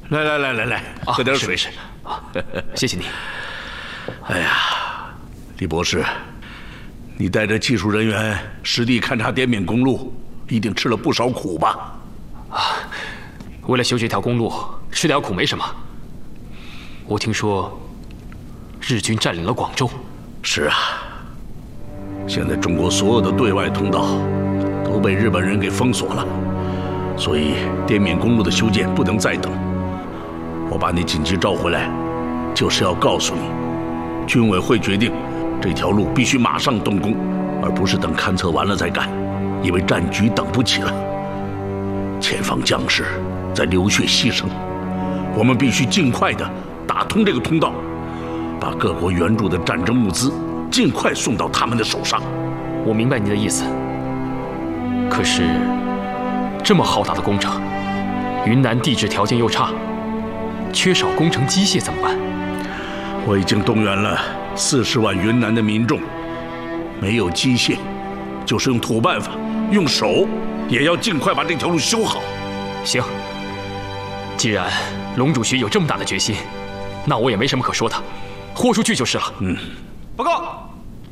来，喝点水。 是啊，谢谢你。 哎呀，李博士，你带着技术人员实地勘察滇缅公路，一定吃了不少苦吧？ 啊，为了修这条公路，吃点苦没什么。我听说日军占领了广州。 是啊，现在中国所有的对外通道都被日本人给封锁了，所以滇缅公路的修建不能再等。我把你紧急召回来，就是要告诉你，军委会决定这条路必须马上动工，而不是等勘测完了再干，因为战局等不起了。前方将士在流血牺牲，我们必须尽快的打通这个通道，把各国援助的战争物资尽快送到他们的手上。 我明白你的意思，可是这么浩大的工程，云南地质条件又差，缺少工程机械怎么办？ 我已经动员了40万云南的民众，没有机械，就是用土办法，用手也要尽快把这条路修好。 行，既然龙主席有这么大的决心，那我也没什么可说的，豁出去就是了。 报告，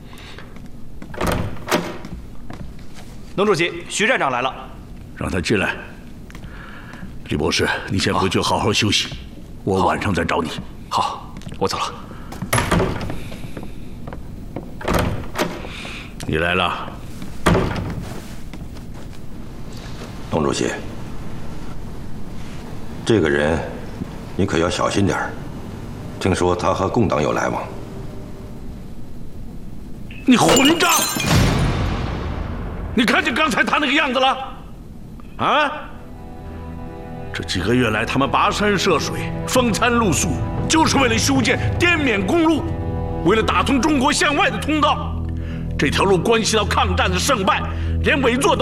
龙主席，徐站长来了。 让他进来。李博士，你先回去好好休息，我晚上再找你。 好，我走了。 你来了。 董主席，这个人你可要小心点儿，听说他和共党有来往。 你混账！你看见刚才他那个样子了？啊！这几个月来，他们跋山涉水、风餐露宿，就是为了修建滇缅公路，为了打通中国向外的通道。这条路关系到抗战的胜败，连委座都